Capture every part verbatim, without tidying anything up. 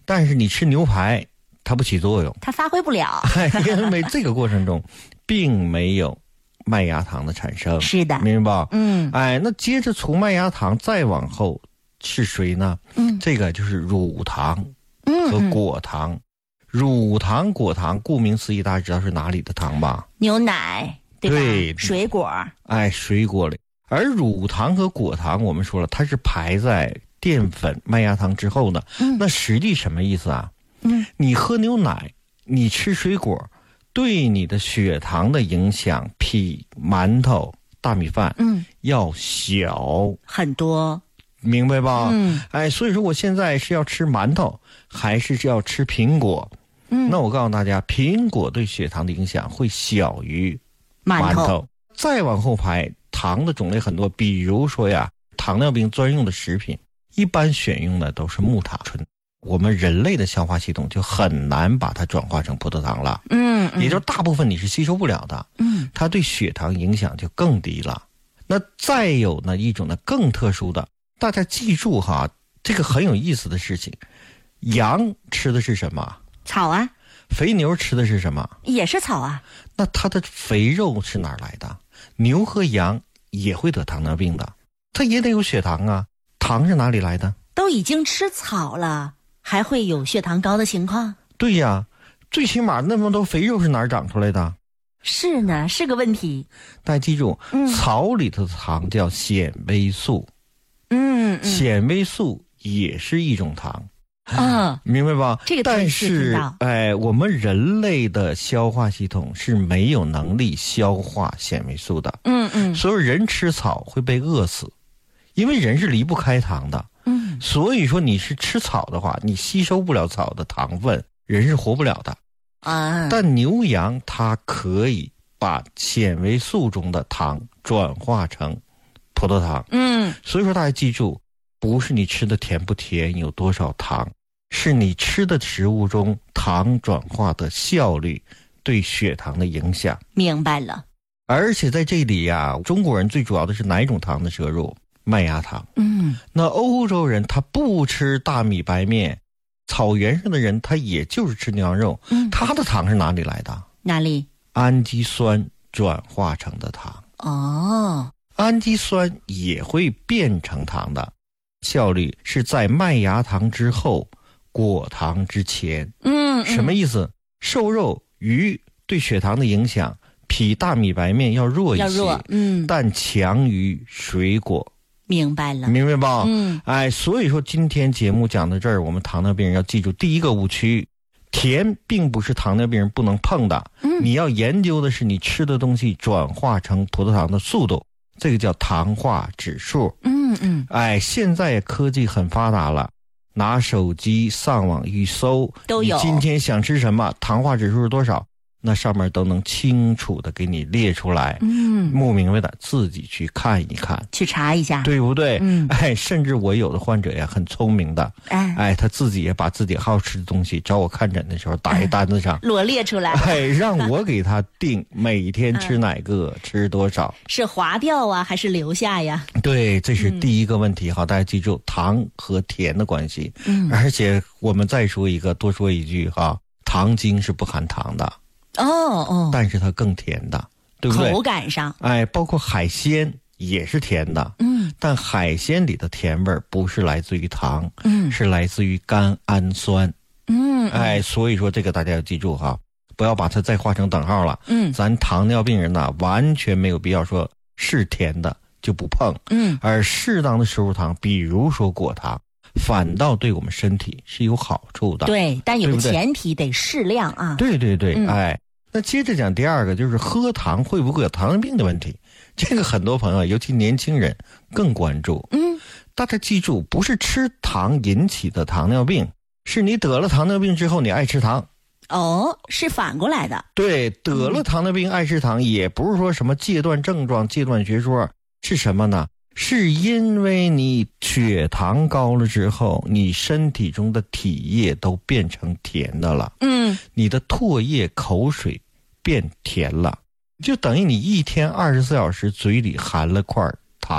但是你吃牛排它不起作用， 它发挥不了， 因为这个过程中并没有麦芽糖的产生。 是的， 明白吧？ 嗯， 哎，那接着除麦芽糖再往后是谁呢？ 嗯， 这个就是乳糖和果糖。嗯嗯，乳糖、果糖，顾名思义，大家知道是哪里的糖吧？ 牛奶，对吧？ 对， 水果， 哎，水果里。而乳糖和果糖，我们说了，它是排在淀粉、麦芽糖之后的。 嗯， 那实际什么意思啊？ 嗯， 你喝牛奶，你吃水果，对你的血糖的影响比馒头、大米饭嗯要小很多， 明白吧？ 嗯， 哎，所以说我现在是要吃馒头，还是要吃苹果？ 嗯， 那我告诉大家，苹果对血糖的影响会小于馒头。 馒头。再往后排，糖的种类很多，比如说呀，糖尿病专用的食品，一般选用的都是木糖醇。我们人类的消化系统就很难把它转化成葡萄糖了， 嗯，嗯也就是大部分你是吸收不了的， 嗯， 它对血糖影响就更低了。那再有呢一种呢更特殊的，大家记住哈，这个很有意思的事情，羊吃的是什么？ 草啊。 肥牛吃的是什么？ 也是草啊。 那它的肥肉是哪儿来的？牛和羊也会得糖尿病的，它也得有血糖啊，糖是哪里来的？ 都已经吃草了，还会有血糖高的情况？ 对呀，最起码那么多肥肉是哪儿长出来的？ 是呢，是个问题。 大家记住， 嗯、 草里头的糖叫纤维素， 嗯，嗯纤维素也是一种糖。 啊， 明白吧？ 这个但是哎，我们人类的消化系统是没有能力消化纤维素的。 嗯嗯， 所以人吃草会被饿死，因为人是离不开糖的。 嗯， 所以说你是吃草的话，你吸收不了草的糖分，人是活不了的。 啊， 但牛羊它可以把纤维素中的糖转化成葡萄糖。 嗯， 所以说大家记住，不是你吃的甜不甜，有多少糖，是你吃的食物中糖转化的效率对血糖的影响。 明白了。 而且在这里呀、啊，中国人最主要的是哪一种糖的摄入？麦芽糖。 嗯， 那欧洲人他不吃大米白面，草原上的人他也就是吃牛羊肉。 嗯， 他的糖是哪里来的？ 哪里？ 氨基酸转化成的糖。 哦， 氨基酸也会变成糖的，效率是在麦芽糖之后，果糖之前。 嗯， 什么意思？瘦肉、鱼对血糖的影响比大米白面要弱一些， 要弱，嗯， 但强于水果。 明白了， 明白吧？ 嗯， 哎，所以说今天节目讲到这儿，我们糖尿病人要记住第一个误区，甜并不是糖尿病人不能碰的。 嗯， 你要研究的是你吃的东西转化成葡萄糖的速度，这个叫糖化指数。 嗯嗯， 哎，现在科技很发达了，拿手机上网一搜都有。 你今天想吃什么，糖化指数是多少？那上面都能清楚的给你列出来。 嗯， 不明白的自己去看一看， 去查一下， 对不对？ 嗯， 哎，甚至我有的患者呀很聪明的， 哎哎，他自己也把自己好吃的东西找我看诊的时候打一单子上， 罗列出来， 哎，让我给他定每天吃哪个，嗯、吃多少， 是划掉啊还是留下呀？ 对，这是第一个问题。嗯、好，大家记住糖和甜的关系。 嗯， 而且我们再说一个，多说一句哈，糖精是不含糖的。 哦哦， 但是它更甜的，对不对？ 口感上， 哎，包括海鲜也是甜的， 嗯， 但海鲜里的甜味儿不是来自于糖， 嗯， 是来自于甘氨酸， 嗯， 哎，所以说这个大家要记住哈，不要把它再画成等号了， 嗯， 咱糖尿病人呢，完全没有必要说是甜的就不碰， 嗯，而适当的摄入糖，比如说果糖，反倒对我们身体是有好处的。 对，但有个对不对前提得适量啊。 对对对， 嗯、 哎，那接着讲第二个，就是喝糖会不会有糖尿病的问题。这个很多朋友，尤其年轻人更关注。 嗯， 大家记住，不是吃糖引起的糖尿病，是你得了糖尿病之后你爱吃糖。 哦，是反过来的。 对，得了糖尿病爱吃糖，也不是说什么戒断症状、戒断学说，是什么呢？是因为你血糖高了之后，你身体中的体液都变成甜的了， 嗯， 你的唾液、口水变甜了，就等于你一天二十四小时嘴里含了块糖，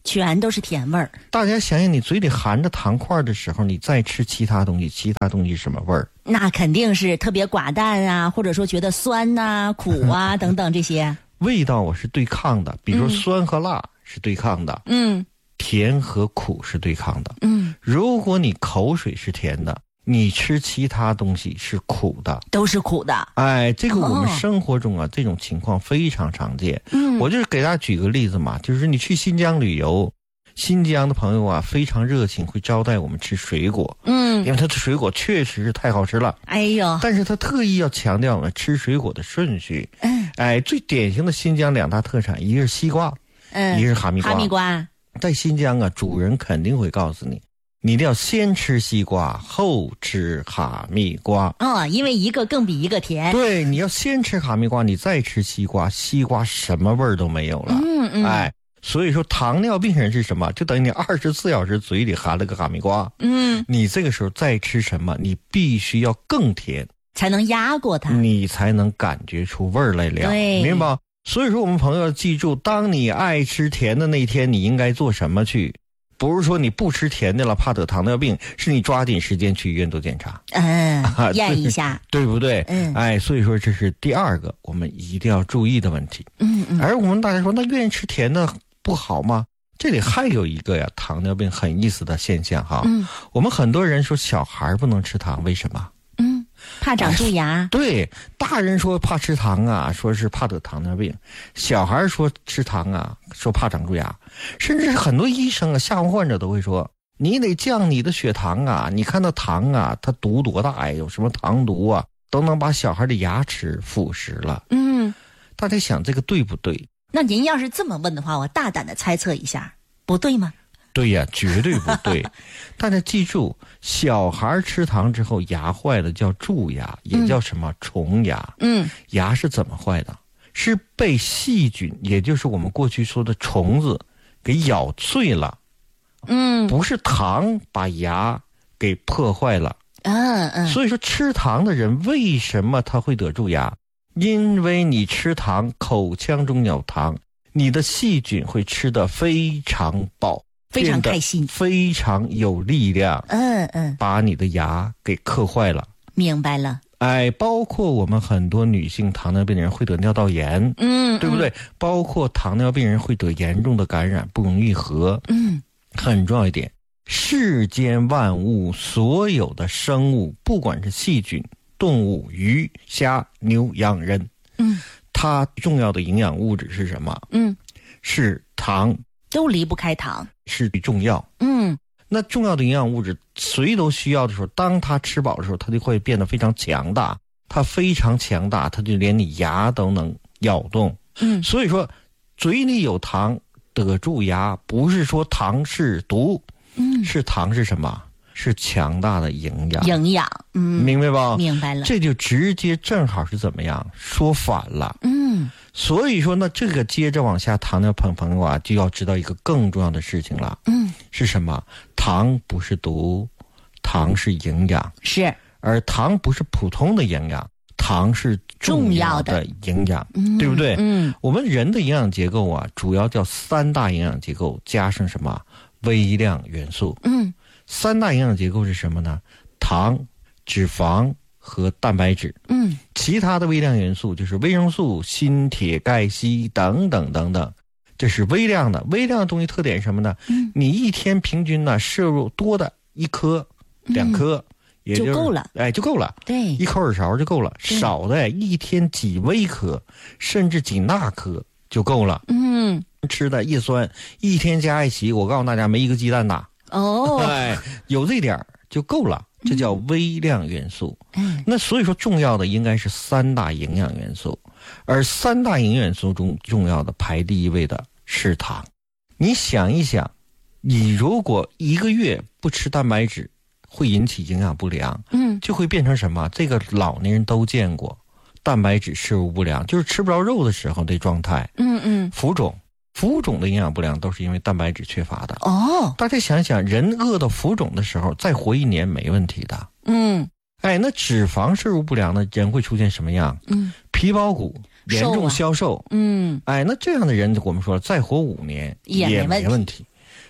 全都是甜味儿。 大家想想，你嘴里含着糖块的时候，你再吃其他东西，其他东西什么味儿？ 那肯定是特别寡淡啊，或者说觉得酸呐、啊、苦啊等等这些。 味道我是对抗的，比如说酸和辣是对抗的， 嗯， 甜和苦是对抗的， 嗯。 如果你口水是甜的，你吃其他东西是苦的， 都是苦的。 哎，这个我们生活中啊，哦、这种情况非常常见。 嗯， 我就是给大家举个例子嘛，就是你去新疆旅游，新疆的朋友啊非常热情，会招待我们吃水果。 嗯， 因为它的水果确实是太好吃了。 哎呦， 但是他特意要强调了吃水果的顺序。 嗯， 哎，最典型的新疆两大特产，一个是西瓜， 嗯， 一个是哈密瓜。 哈密瓜在新疆啊，主人肯定会告诉你。你一定要先吃西瓜，后吃哈密瓜。 哦，因为一个更比一个甜。 对，你要先吃哈密瓜，你再吃西瓜，西瓜什么味儿都没有了。 嗯嗯。 哎，所以说糖尿病人是什么？就等于你二十四小时嘴里含了个哈密瓜。 嗯。 你这个时候再吃什么，你必须要更甜， 才能压过它， 你才能感觉出味儿来了。 对， 明白？所以说，我们朋友要记住，当你爱吃甜的那天，你应该做什么去？不是说你不吃甜的了，怕得糖尿病，是你抓紧时间去医院做检查， 嗯，验一下， 对不对？ 嗯， 哎，所以说这是第二个我们一定要注意的问题。 嗯嗯。 而我们大家说，那愿意吃甜的不好吗？这里还有一个呀，糖尿病很意思的现象哈。 嗯。 我们很多人说小孩不能吃糖，为什么？ 嗯，怕长蛀牙。 哎、对，大人说怕吃糖啊，说是怕得糖尿病；小孩说吃糖啊，说怕长蛀牙。甚至很多医生啊，吓唬患者都会说：“你得降你的血糖啊！你看那糖啊，它毒多大呀？有什么糖毒啊，都能把小孩的牙齿腐蚀了。” 嗯， 大家想这个对不对？ 那您要是这么问的话，我大胆的猜测一下，不对吗？ 对呀，绝对不对。大家记住，小孩吃糖之后牙坏了叫蛀牙，也叫什么虫牙。 嗯， 牙是怎么坏的？是被细菌，也就是我们过去说的虫子给咬碎了。 嗯， 不是糖把牙给破坏了。 嗯嗯。 所以说吃糖的人为什么他会得蛀牙？因为你吃糖，口腔中有糖，你的细菌会吃得非常饱， 非常开心， 非常有力量。 嗯嗯， 把你的牙给磕坏了。 明白了。 哎，包括我们很多女性糖尿病人会得尿道炎， 嗯， 对不对？包括糖尿病人会得严重的感染，不容易合。 嗯， 很重要一点，世间万物所有的生物，不管是细菌、动物、鱼、虾、牛、羊、人， 嗯， 它重要的营养物质是什么？ 嗯， 是糖， 都离不开糖， 是重要。 嗯。 那重要的营养物质谁都需要的时候，当他吃饱的时候，他就会变得非常强大。他非常强大，他就连你牙都能咬动。 嗯， 所以说，嘴里有糖得蛀牙，不是说糖是毒， 嗯， 是糖是什么？是强大的营养。 营养，嗯， 明白吧？ 明白了。 这就直接正好是怎么样说反了。 嗯， 所以说呢，这个接着往下，糖尿病朋友啊，就要知道一个更重要的事情了。 嗯， 是什么？糖不是毒，糖是营养。 是， 而糖不是普通的营养，糖是重要的营养， 嗯、 对不对？ 嗯， 我们人的营养结构啊，主要叫三大营养结构加上什么微量元素。 嗯， 三大营养结构是什么呢？糖、脂肪和蛋白质。 嗯， 其他的微量元素就是维生素、锌、铁、钙、硒等等等等。这是微量的。微量的东西特点是什么呢？ 嗯， 你一天平均呢摄入多的一颗、两颗。 嗯也就, 就够了， 哎，就够了。 对， 一口耳勺就够了。少的一天几微克，甚至几纳克就够了。 嗯， 吃的叶酸一天加一起，我告诉大家没一个鸡蛋大。 哦， 哎，有这点就够了，这叫微量元素。 嗯， 那所以说重要的应该是三大营养元素，而三大营养元素中重要的排第一位的是糖。你想一想，你如果一个月不吃蛋白质，会引起营养不良， 嗯， 就会变成什么？这个老年人都见过，蛋白质摄入不良，就是吃不着肉的时候的状态。 嗯嗯， 浮肿，浮肿的营养不良都是因为蛋白质缺乏的。 哦， 大家想想，人饿到浮肿的时候，再活一年没问题的。 嗯， 哎，那脂肪摄入不良的人会出现什么样？ 嗯， 皮包骨，严重消瘦。 嗯， 哎，那这样的人我们说再活五年也没问题。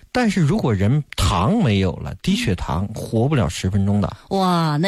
但是如果人糖没有了，低血糖活不了十分钟的。 哇，那